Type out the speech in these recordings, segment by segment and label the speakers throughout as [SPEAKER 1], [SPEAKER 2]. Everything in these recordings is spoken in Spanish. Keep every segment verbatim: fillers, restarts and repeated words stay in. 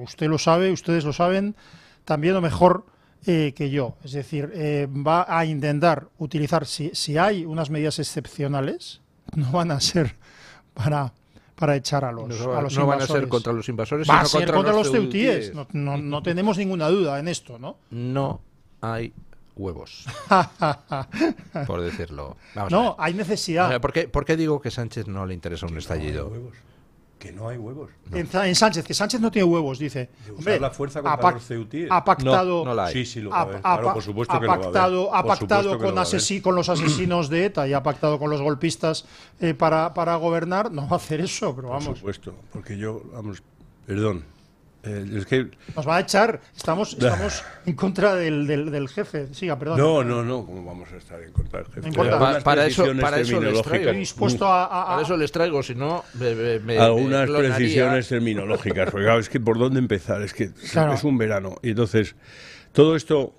[SPEAKER 1] usted lo sabe, ustedes lo saben, también o mejor eh, que yo. Es decir, eh, va a intentar utilizar, si, si hay unas medidas excepcionales, no van a ser para, para echar a los,
[SPEAKER 2] no,
[SPEAKER 1] a los
[SPEAKER 2] no
[SPEAKER 1] invasores.
[SPEAKER 2] van a ser contra los invasores,
[SPEAKER 1] va
[SPEAKER 2] sino
[SPEAKER 1] a ser
[SPEAKER 2] contra,
[SPEAKER 1] contra
[SPEAKER 2] los,
[SPEAKER 1] los ceutíes. ceutíes. No, no, no tenemos ninguna duda en esto, ¿no?
[SPEAKER 2] No hay huevos, por decirlo. Vamos
[SPEAKER 1] no, hay necesidad.
[SPEAKER 2] O sea, ¿por, qué, ¿Por qué digo que Sánchez no le interesa un estallido?
[SPEAKER 3] No hay huevos. Que no hay huevos.
[SPEAKER 1] No. En, en Sánchez, que Sánchez no tiene huevos, dice.
[SPEAKER 3] De usar la fuerza contra
[SPEAKER 1] ha,
[SPEAKER 3] los ceutíes.
[SPEAKER 1] ha pactado,
[SPEAKER 2] no, no la hay.
[SPEAKER 3] Sí, sí, lo
[SPEAKER 1] ha,
[SPEAKER 3] va a ver.
[SPEAKER 1] Ha,
[SPEAKER 3] Claro, por supuesto
[SPEAKER 1] ha
[SPEAKER 3] que
[SPEAKER 1] pactado,
[SPEAKER 3] lo va a
[SPEAKER 1] ha
[SPEAKER 3] ver.
[SPEAKER 1] pactado con, asesi con los asesinos de ETA y ha pactado con los golpistas eh, para, para gobernar. No va a hacer eso, pero vamos.
[SPEAKER 3] Por supuesto, porque yo, vamos, perdón. Eh, es que
[SPEAKER 1] nos va a echar. Estamos, estamos en contra del, del, del jefe. Siga, perdón.
[SPEAKER 3] No, no, no. ¿Cómo vamos a estar en contra del jefe?
[SPEAKER 1] No
[SPEAKER 2] para, para eso, para eso les traigo.
[SPEAKER 1] Dispuesto a, a, a,
[SPEAKER 2] para eso les traigo, si no me, me, me,
[SPEAKER 3] algunas
[SPEAKER 2] me
[SPEAKER 3] precisiones terminológicas. Porque claro, es que por dónde empezar. Es que
[SPEAKER 1] claro.
[SPEAKER 3] es un verano y entonces todo esto,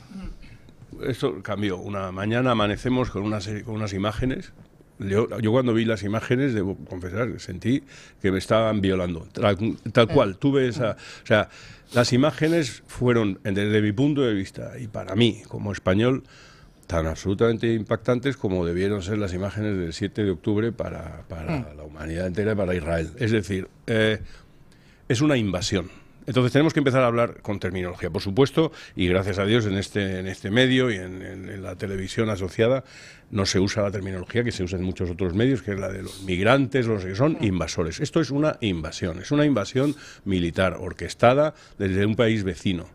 [SPEAKER 3] esto cambió. Una mañana amanecemos con una serie, con unas imágenes. Yo, yo cuando vi las imágenes, debo confesar, sentí que me estaban violando, tal, tal cual, tuve esa... O sea, las imágenes fueron, desde mi punto de vista, y para mí, como español, tan absolutamente impactantes como debieron ser las imágenes del siete de octubre para, para mm. la humanidad entera y para Israel. Es decir, eh, es una invasión. Entonces tenemos que empezar a hablar con terminología, por supuesto, y gracias a Dios en este, en este medio y en, en, en la televisión asociada no se usa la terminología que se usa en muchos otros medios, que es la de los migrantes, los que son invasores. Esto es una invasión, es una invasión militar orquestada desde un país vecino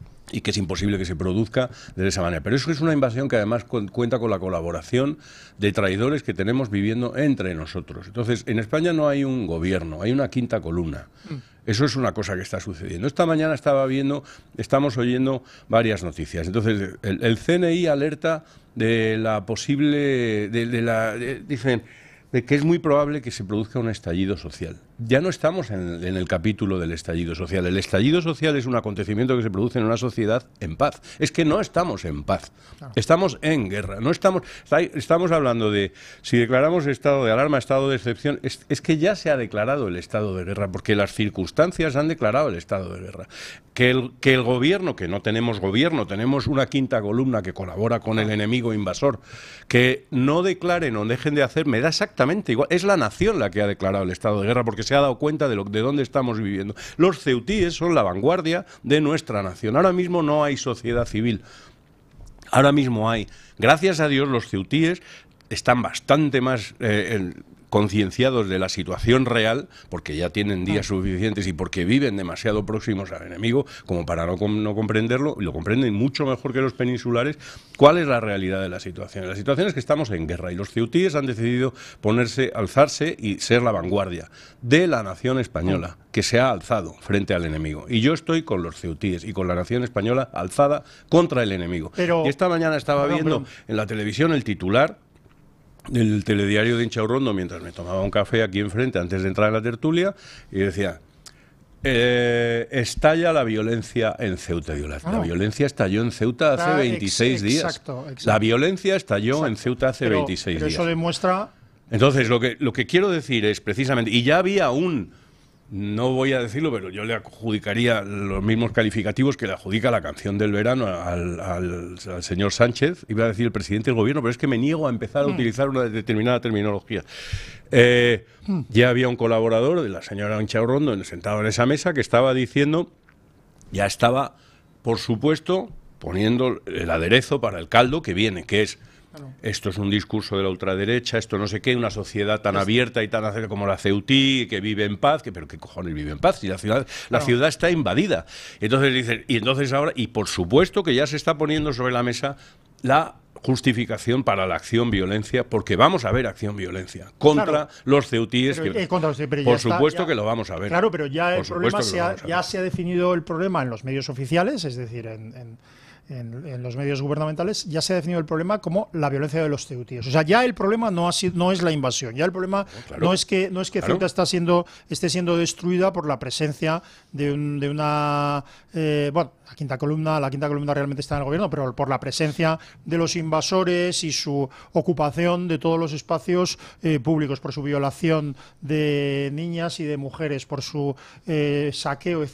[SPEAKER 3] y que es imposible que se produzca de esa manera. Pero eso es una invasión que además cu cuenta con la colaboración de traidores que tenemos viviendo entre nosotros. Entonces, en España no hay un gobierno, hay una quinta columna. Eso es una cosa que está sucediendo. Esta mañana estaba viendo, estamos oyendo varias noticias. Entonces, el, el C N I alerta de la posible, de, de la, de, dicen, de que es muy probable que se produzca un estallido social. Ya no estamos en, en el capítulo del estallido social. El estallido social es un acontecimiento que se produce en una sociedad en paz. Es que no estamos en paz. Claro. Estamos en guerra. No estamos, estamos hablando de, si declaramos estado de alarma, estado de excepción, es, es que ya se ha declarado el estado de guerra, porque las circunstancias han declarado el estado de guerra. Que el, que el gobierno, que no tenemos gobierno, tenemos una quinta columna que colabora con el enemigo invasor, que no declaren o dejen de hacer, me da exactamente igual. Es la nación la que ha declarado el estado de guerra, porque se ha dado cuenta de, lo, de dónde estamos viviendo. Los ceutíes son la vanguardia de nuestra nación. Ahora mismo no hay sociedad civil. Ahora mismo hay, gracias a Dios, los ceutíes están bastante más eh, el, concienciados de la situación real, porque ya tienen días suficientes y porque viven demasiado próximos al enemigo como para no, no comprenderlo, y lo comprenden mucho mejor que los peninsulares. ¿Cuál es la realidad de la situación? La situación es que estamos en guerra y los ceutíes han decidido ponerse, alzarse y ser la vanguardia de la nación española, que se ha alzado frente al enemigo. Y yo estoy con los ceutíes y con la nación española alzada contra el enemigo. Pero, y esta mañana estaba perdón, viendo perdón. en la televisión el titular del telediario de Inchaurrondo mientras me tomaba un café aquí enfrente antes de entrar en la tertulia y decía eh, estalla la violencia en Ceuta. Digo, la, oh. la violencia estalló en Ceuta hace ah, veintiséis ex, días. Exacto, exacto. La violencia estalló exacto. en Ceuta hace pero, veintiséis
[SPEAKER 1] pero
[SPEAKER 3] días.
[SPEAKER 1] Eso demuestra...
[SPEAKER 3] Entonces, lo que, lo que quiero decir es precisamente, y ya había un... No voy a decirlo, pero yo le adjudicaría los mismos calificativos que le adjudica la canción del verano al, al, al señor Sánchez. Iba a decir el presidente del gobierno, pero es que me niego a empezar a utilizar una determinada terminología. Eh, ya había un colaborador de la señora Inchaurrondo sentado en esa mesa que estaba diciendo, ya estaba, por supuesto, poniendo el aderezo para el caldo que viene, que es... Esto es un discurso de la ultraderecha, esto no sé qué, una sociedad tan abierta y tan acércada como la ceutí, que vive en paz, que pero qué cojones vive en paz, si la ciudad, la ciudad está invadida. Entonces dicen, y entonces ahora, y por supuesto que ya se está poniendo sobre la mesa la justificación para la acción violencia, porque vamos a ver acción violencia contra claro, los ceutíes,
[SPEAKER 1] pero,
[SPEAKER 3] que,
[SPEAKER 1] eh, contra los, pero
[SPEAKER 3] por
[SPEAKER 1] está,
[SPEAKER 3] supuesto
[SPEAKER 1] ya,
[SPEAKER 3] que lo vamos a ver.
[SPEAKER 1] Claro, pero ya el problema se ha, ya
[SPEAKER 3] ver.
[SPEAKER 1] se ha definido el problema en los medios oficiales, es decir, en... en En, en los medios gubernamentales, ya se ha definido el problema como la violencia de los ceutíes. O sea, ya el problema no ha sido, no es la invasión, ya el problema oh, claro. no es que no es que claro. Ceuta está siendo, esté siendo destruida por la presencia de, un, de una eh, bueno, la quinta columna, la quinta columna realmente está en el gobierno, pero por la presencia de los invasores y su ocupación de todos los espacios eh, públicos, por su violación de niñas y de mujeres, por su eh, saqueo, etcétera.